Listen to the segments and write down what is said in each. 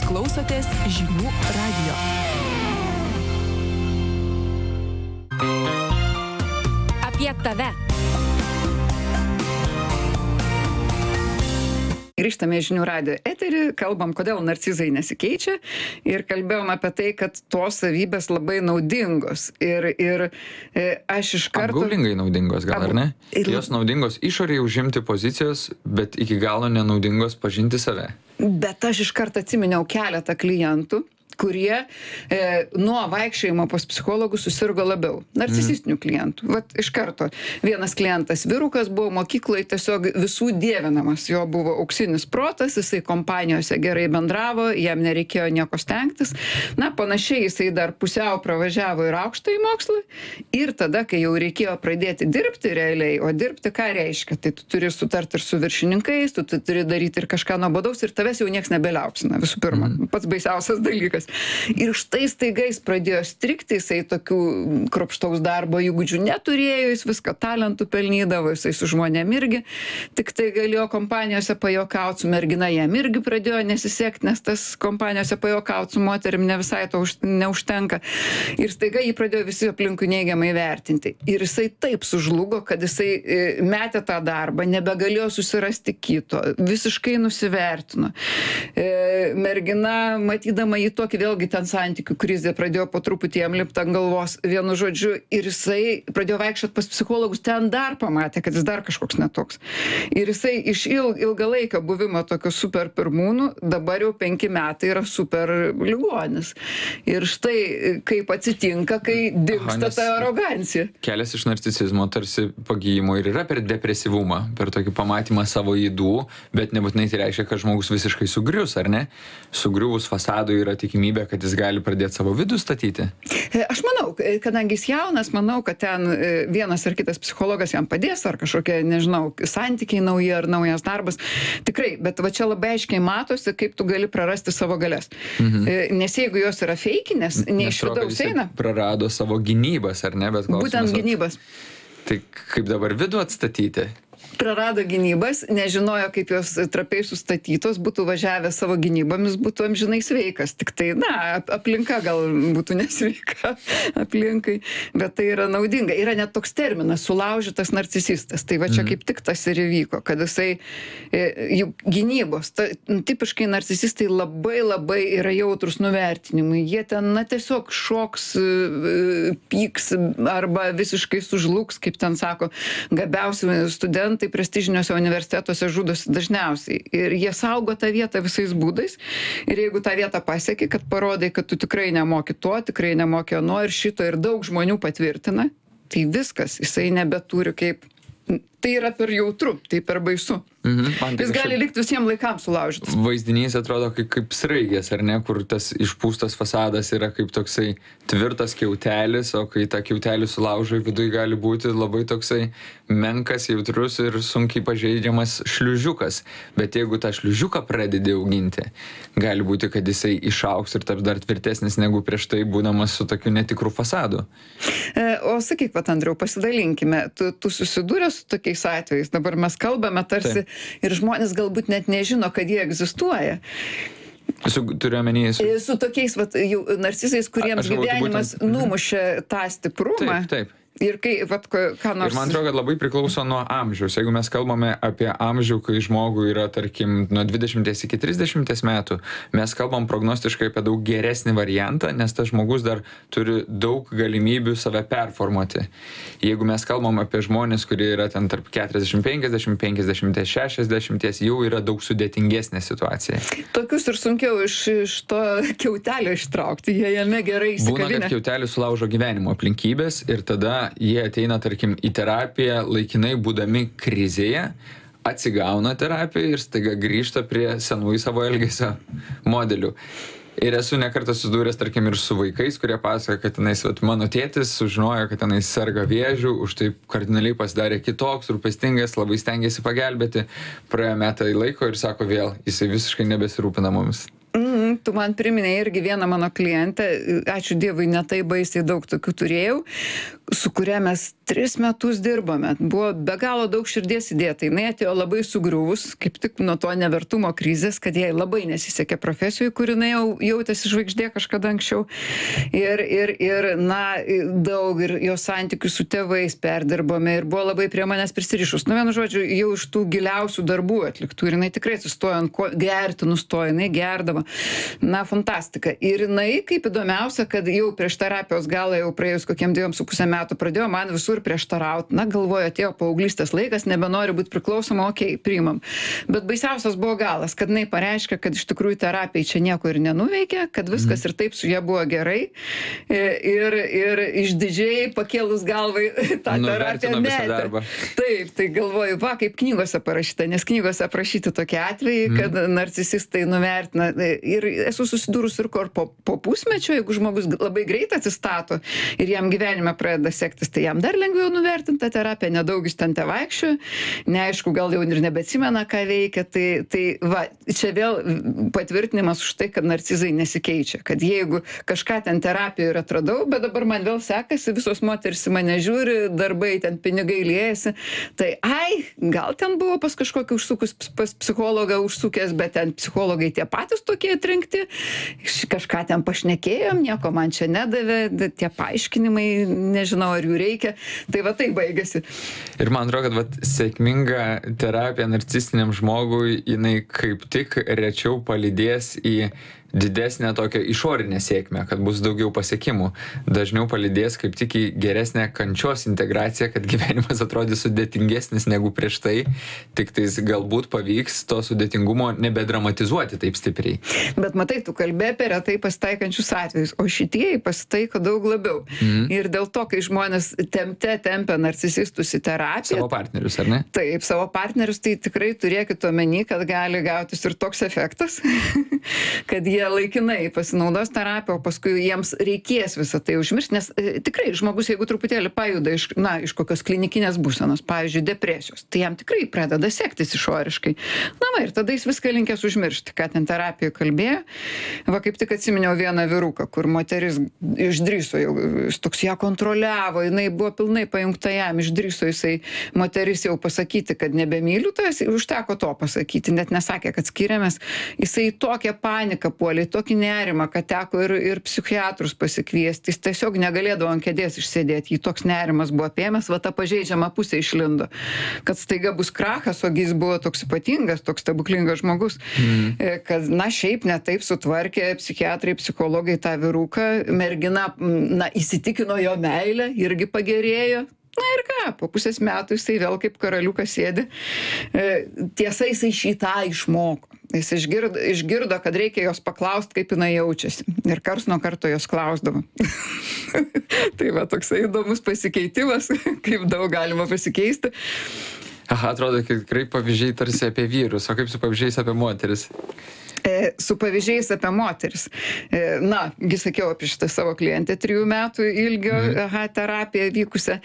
klausotės Žinių radijo. Apie tave. Grįžtame į Žinių radijo eterį, kalbam, kodėl narcizai nesikeičia ir kalbėjom apie tai, kad tos savybės labai naudingos. Ir aš iš karto... Apgaulingai naudingos gal, ar ne? Jos naudingos išorėje užimti pozicijos, bet iki galo nenaudingos pažinti save. Bet aš iš karto atsiminiau keletą klientų, kurie nuo vaikščiojimo pas psichologus susirgo labiau. Narcisistinių klientų. Vat iš karto. Vienas klientas vyrukas buvo mokykloje tiesiog visų dievinamas. Jo buvo auksinis protas, jisai kompanijose gerai bendravo, jam nereikėjo nieko stengtis. Na, panašiai jisai dar pusiau pravažiavo ir aukštąjį mokslą. Ir tada, kai jau reikėjo pradėti dirbti realiai, o dirbti ką reiškia? Tai tu turi sutarti ir su viršininkais, tu turi daryti ir kažką nuobodaus ir tavęs jau nieks nebeliaupsina, visų pirma. Pats baisiausias dalykas. Ir štai staiga jis pradėjo strigti, jisai tokių kruopštaus darbo įgūdžių neturėjo, jis viską talentų pelnydavo, jisai su žmonėm irgi, tik tai galėjo kompanijose pajokauti, su mergina jam irgi pradėjo nesisekti, nes tas kompanijose pajokauti su moterim ne visai to neužtenka. Ir staiga jį pradėjo visi aplinkui neigiamai vertinti. Ir jisai taip sužlugo, kad jisai metė tą darbą, nebegalėjo susirasti kito, visiškai nusivertino. Mergina, matydama jį tokį vėlgi ten santykių krizė, pradėjo po truputį jam lipti ant galvos, vienu žodžiu, ir jisai pradėjo vaikščioti pas psichologus, ten dar pamatė, kad jis dar kažkoks netoks. Ir jisai iš ilgalaikio buvimo tokio super pirmūnų, dabar jau 5 metai yra super ligonis. Ir štai kaip atsitinka, kai dingsta ta arogancija. Kelias iš narcisizmo tarsi pagyjimo ir yra per depresyvumą, per tokį pamatymą savo ydų, bet nebūtinai tai reiškia, kad žmogus visiškai sugrius, ar ne? Sugriuvus fasadui yra tikimybė, kad jis gali pradėti savo vidų statyti? Aš manau, kadangi jis jaunas, manau, kad ten vienas ar kitas psichologas jam padės, ar kažkokie, nežinau, santykiai nauji ar naujas darbas. Tikrai, bet va čia labai aiškiai matosi, kaip tu gali prarasti savo galias. Nes jeigu jos yra feikinės, ne iš vidaus eina. Prarado savo gynybas, ar ne? Bet būtent gynybas. Tai kaip dabar vidų atstatyti? Prarado gynybas, nežinojo, kaip jos trapiai sustatytos, būtų važiavęs savo gynybomis, būtų amžinai sveikas. Tik tai, na, aplinka gal būtų nesveika aplinkai, bet tai yra naudinga. Yra net toks terminas - sulaužytas narcisistas. Tai va čia kaip tik tas ir įvyko, kad jisai jų gynybos. Tipiškai narcisistai labai yra jautrus nuvertinimui. Jie ten, na, tiesiog šoks, pyks arba visiškai sužlugs, kaip ten sako, gabiausi studentai prestižiniuose universitetuose žudosi dažniausiai. Ir jie saugo tą vietą visais būdais. Ir jeigu tą vietą pasieki, kad parodai, kad tu tikrai nemoki to, tikrai nemoki ano ir šito ir daug žmonių patvirtina, tai viskas, jisai nebeturi kaip... Tai yra per jautru, tai per baisu. Jis gali likti visiems laikams sulaužytas. Vaizdinys atrodo kaip sraigės, ar ne, kur tas išpūstas fasadas yra kaip toksai tvirtas kiautelis, o kai tą kiautelį sulaužai, viduj gali būti labai toksai menkas, jautrus ir sunkiai pažeidžiamas šliužiukas. Bet jeigu tą šliužiuką pradedi auginti, gali būti, kad jisai išaugs ir taps dar tvirtesnis negu prieš tai būdamas su tokiu netikru fasadu. O sakyk, vat, Andriau, pasidalinkime, tu susidūrė su tokiais atvejais, dabar mes kalbame tarsi ir žmonės galbūt net nežino, kad jie egzistuoja. Turiu omeny su tokiais vat, jau narcisais, kuriems gyvenimas numušė tą stiprumą. Taip. Ir kai, vat, ką nors... Ir man atrodo, kad labai priklauso nuo amžiaus. Jeigu mes kalbame apie amžių, kai žmogui yra, tarkim, nuo 20 iki 30 metų, mes kalbam prognostiškai apie daug geresnį variantą, nes tas žmogus dar turi daug galimybių save performuoti. Jeigu mes kalbam apie žmonės, kurie yra ten tarp 40, 50, 50, 60, jau yra daug sudėtingesnė situacija. Tokius ir sunkiau iš to kiautelio ištraukti, jie jame gerai įsikabinę. Būna, kad kiautelis sulaužo gyvenimo aplinkybės ir tada jie ateina, tarkim, į terapiją laikinai būdami krizėje, atsigauna terapiją ir staiga grįžta prie senųjų savo elgesio modelių. Ir esu nekartą susidūręs, tarkim, ir su vaikais, kurie pasakoja, kad tenais, mano tėtis sužinojo, kad tenais serga vėžiu, už tai kardinaliai pasidarė kitoks, rūpestingas, labai stengiasi pagelbėti. Praėjo metai laiko ir sako vėl, jisai visiškai nebesirūpina mumis. tu man priminei irgi vieną mano klientę, ačiū Dievui, ne tai baisiai daug tokių turėjau, su kuria mes 3 metus dirbome. Buvo be galo daug širdies įdėta. Jinai atėjo labai sugriuvus, kaip tik nuo to nevertumo krizės, kad jai labai nesisekė profesijoj, kur jinai jau jautėsi žvaigždė kažkada anksčiau. Ir na, daug ir jos santykių su tėvais perdirbome ir buvo labai prie manęs prisirišus. Nu, vienu žodžiu, jau iš tų giliausių darbų atliktų. Ir jinai tikrai atsistojo ant ko gerti nustojo, jinai gerdavo. Na, fantastika. Ir jinai, kaip įdomiausia, kad jau prieš terapijos galą, jau praėjus kokiem 2,5 metų pradėjo man visur prieštarauti. Na, galvoju, atėjo paauglystės laikas, nebenori būti priklausoma, okei, priimam. Bet baisiausias buvo galas, kad jinai pareiškė, kad iš tikrųjų terapija čia nieko ir nenuveikė, kad viskas ir taip su ja buvo gerai. Ir išdidžiai pakėlus galvai tą terapiją metė. Taip, tai galvoju, va, kaip knygose parašyta, nes knygose aprašyti tokie atvejai, kad narcisistai nuvertina. Ir esu susidūrus ir po pusmečio, jeigu žmogus labai greit atsistato ir jam gyvenime pradeda sektis, tai jam dar lengviau nuvertinti tą terapiją, nedaug jis ten vaikščiojo, neaišku, gal jau ir nebeatsimena, ką veikia. Tai va, čia vėl patvirtinimas už tai, kad narcizai nesikeičia, kad jeigu kažką ten terapijoje ir atradau, bet dabar man vėl sekasi, visos moterys į mane žiūri, darbai ten pinigai liejasi, tai gal ten buvo pas kažkokį pas psichologą užsukęs, bet ten psichologai tie patys tokie atrinkti, kažką ten pašnekėjom, nieko man čia nedavė, tie paaiškinimai, nežinau, ar jų reikia, tai va tai baigėsi. Ir man atrodo, kad sėkminga terapija narcisistiniam žmogui, jinai kaip tik rečiau palydės į didesnę tokią išorinę sėkmę, kad bus daugiau pasiekimų. Dažniau palydės kaip tik į geresnę kančios integraciją, kad gyvenimas atrodys sudėtingesnis negu prieš tai, tik tais galbūt pavyks to sudėtingumo nebedramatizuoti taip stipriai. Bet matai, tu kalbė apie retai pasitaikančius atvejus, o šitie pasitaiko daug labiau. Ir dėl to, kai žmonės tempia narcisistus į terapiją. Savo partnerius, ar ne? Taip, savo partnerius, tai tikrai turėkit omeny, kad gali gautis ir toks efektas, kad jie laikinai pasinaudos terapiją, o paskui jiems reikės visą tai užmiršti, nes tikrai žmogus, jeigu truputėlį pajuda iš kokios klinikinės būsenos, pavyzdžiui, depresijos, tai jam tikrai pradeda sektis išoriškai. Na va, ir tada jis viską linkęs užmiršti, ką ten terapijoje kalbėjo. Va, kaip tik atsiminiau vieną vyruką, kur moteris išdrįso, jis toks ją kontroliavo, jinai buvo pilnai pajungta jam, išdrįso jisai moteris jau pasakyti, kad nebemyliu tavęs, užteko to pasakyti, net nesakė, kad skiriamės, jisai tokią paniką puolė, tokį nerimą, kad teko ir psichiatrus pasikviesti, jis tiesiog negalėdavo ant kėdės išsėdėti, jį toks nerimas buvo apėmęs, va ta pažeidžiama pusė išlindo, kad staiga bus krachas, o jis buvo toks ypatingas, toks stebuklingas žmogus, kad na šiaip ne taip sutvarkė psichiatrai, psichologai tą vyruką, mergina įsitikino jo meilę, irgi pagerėjo. Na ir ką, po pusės metų jisai vėl kaip karaliukas sėdi. Tiesa, jisai šitą išmoko. Jis išgirdo, kad reikia jos paklausti, kaip jinai jaučiasi. Ir karts nuo karto jos klausdavo. Tai va, toksai įdomus pasikeitimas, kaip daug galima pasikeisti. Atrodo, kad tikrai pavyzdžiai tarsi apie vyrus, o kaip su pavyzdžiais apie moteris? Su pavyzdžiais apie moteris. Na, sakiau apie šitą savo klientę 3 metų ilgio terapiją vykusią.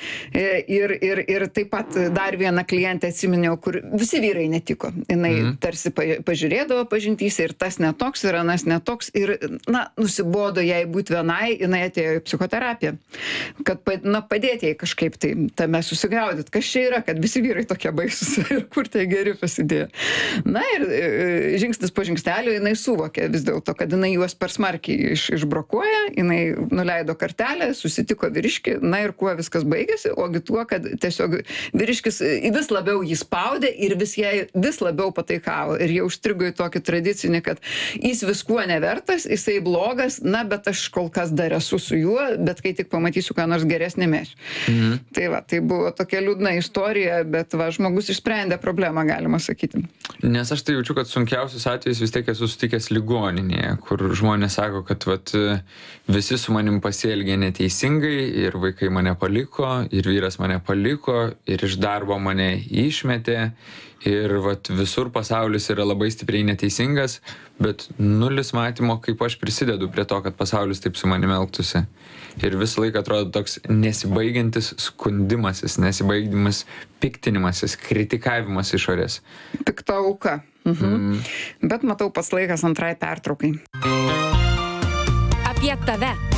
Ir taip pat dar vieną klientę atsiminiau, kur visi vyrai netiko. Jinai tarsi pažiūrėdavo pažintyse ir tas netoks, ir anas netoks. Ir, na, nusibodo jai būti vienai, jinai atėjo į psichoterapiją. Kad, padėti jai kažkaip tai tame susigaudyti. Kas čia yra, kad visi vyrai tokie baisus ir kur tai geri pasidėjo. Na ir žingsnis po žingsnelio jinai suvokė vis dėlto, kad jinai juos per smarkiai išbrokuoja, jinai nuleido kartelę, susitiko vyriškį, na ir kuo viskas baigėsi, ogi tuo, kad tiesiog vyriškis vis labiau jį spaudė ir jai vis labiau pataikavo. Ir jau užstrigo į tokį tradicinį, kad jis viskuo nevertas, jisai blogas, na, bet aš kol kas dar esu su juo, bet kai tik pamatysiu, ką nors geresnį mesiu. Tai va, tai buvo tokia liūdna istorija, bet va, žmogus išsprendė problemą, galima sakyti. Nes aš tai jaučiu, kad sunkiausius atvejus vis tiek esu sutikęs ligoninėje, kur žmonės sako, kad vat, visi su manim pasielgė neteisingai ir vaikai mane paliko, ir vyras mane paliko, ir iš darbo mane išmetė, ir vat, visur pasaulis yra labai stipriai neteisingas, bet nulis matymo, kaip aš prisidedu prie to, kad pasaulis taip su manim elgtųsi. Ir visą laiką atrodo toks nesibaigiantis skundimasis, nesibaigiamas piktinimasis, kritikavimas išorės. Pikta auka. Bet matau pats laikas antrai pertraukai. Apie tave.